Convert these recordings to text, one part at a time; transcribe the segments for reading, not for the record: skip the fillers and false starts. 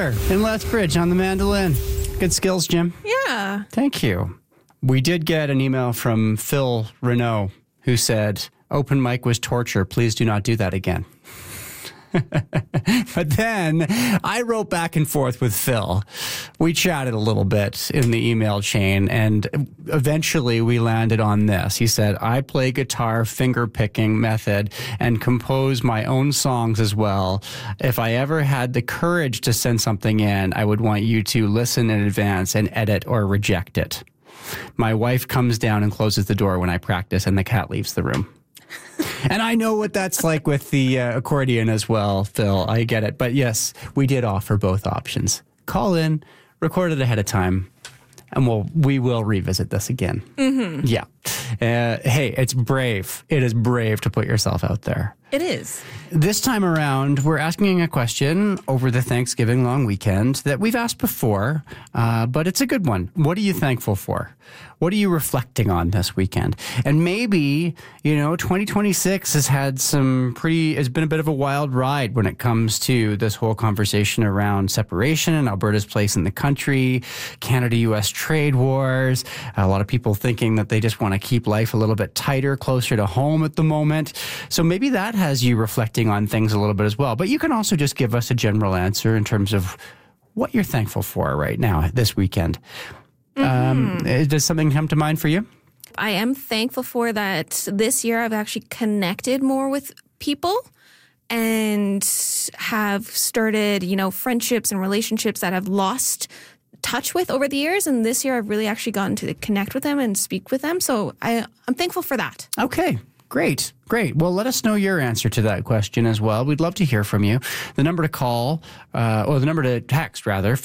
Taylor in Lethbridge on the mandolin. Good skills, Jim. Yeah. Thank you. We did get an email from Phil Renault who said, open mic was torture. Please do not do that again. But then I wrote back and forth with Phil. We chatted a little bit in the email chain, and eventually we landed on this. He said, I play guitar finger picking method and compose my own songs as well. If I ever had the courage to send something in, I would want you to listen in advance and edit or reject it. My wife comes down and closes the door when I practice, and the cat leaves the room. And I know what that's like with the accordion as well, Phil. I get it. But yes, we did offer both options. Call in, record it ahead of time, and we will revisit this again. Mm-hmm. Yeah. Hey, it's brave. It is brave to put yourself out there. It is. This time around, we're asking a question over the Thanksgiving long weekend that we've asked before, but it's a good one. What are you thankful for? What are you reflecting on this weekend? And maybe, 2026 has been a bit of a wild ride when it comes to this whole conversation around separation and Alberta's place in the country, Canada-US trade wars, a lot of people thinking that they just want to keep life a little bit tighter, closer to home at the moment. So maybe that has you reflecting on things a little bit as well. But you can also just give us a general answer in terms of what you're thankful for right now this weekend. Does something come to mind for you? I am thankful for that this year I've actually connected more with people and have started, friendships and relationships that I've lost touch with over the years. And this year I've really actually gotten to connect with them and speak with them. So I'm thankful for that. Okay. Great. Well, let us know your answer to that question as well. We'd love to hear from you. The number to call, or the number to text, rather,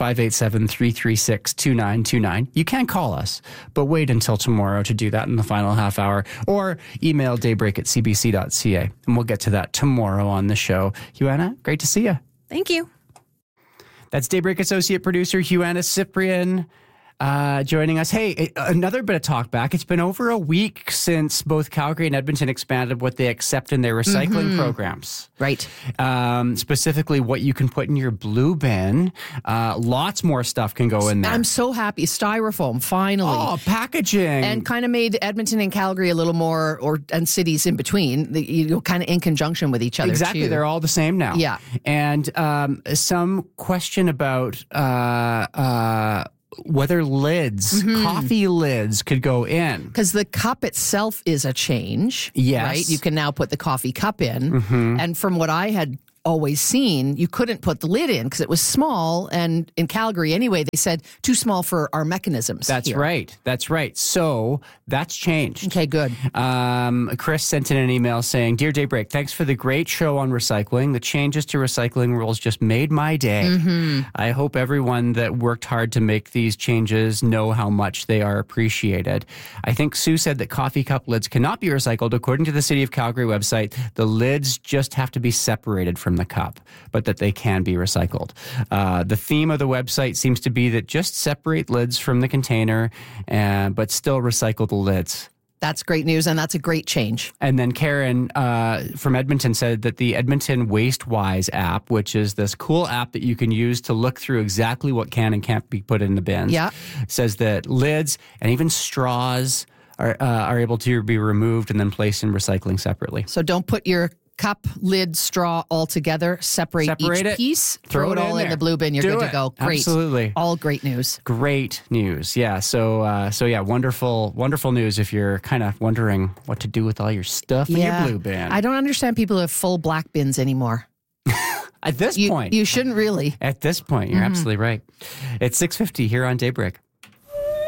587-336-2929. You can call us, but wait until tomorrow to do that in the final half hour, or email daybreak@cbc.ca, and we'll get to that tomorrow on the show. Huana, great to see you. Thank you. That's Daybreak Associate Producer Huana Cyprian. Joining us. Hey, another bit of talk back. It's been over a week since both Calgary and Edmonton expanded what they accept in their recycling programs. Right. Specifically, what you can put in your blue bin. Lots more stuff can go in there. I'm so happy. Styrofoam, finally. Oh, packaging. And kind of made Edmonton and Calgary a little more, and cities in between, kind of in conjunction with each other, exactly. too. They're all the same now. Yeah. And some question about whether lids, coffee lids, could go in. Because the cup itself is a change. Yes. Right? You can now put the coffee cup in. And from what I had always seen, you couldn't put the lid in because it was small. And in Calgary, anyway, they said too small for our mechanisms. That's right. So that's changed. Okay, good. Chris sent in an email saying, Dear Daybreak, thanks for the great show on recycling. The changes to recycling rules just made my day. I hope everyone that worked hard to make these changes know how much they are appreciated. I think Sue said that coffee cup lids cannot be recycled. According to the City of Calgary website, the lids just have to be separated from the cup, but that they can be recycled. The theme of the website seems to be that just separate lids from the container, but still recycle the lids. That's great news, and that's a great change. And then Karen from Edmonton said that the Edmonton WasteWise app, which is this cool app that you can use to look through exactly what can and can't be put in the bins, says that lids and even straws are able to be removed and then placed in recycling separately. So don't put your cup, lid, straw all together. Separate each piece. Throw it all in the blue bin. You're good to go. Great. Absolutely. All great news. Great news. Yeah. So yeah, wonderful news if you're kind of wondering what to do with all your stuff in your blue bin. I don't understand people who have full black bins anymore. At this point. You shouldn't really. At this point, you're absolutely right. It's 6:50 here on Daybreak.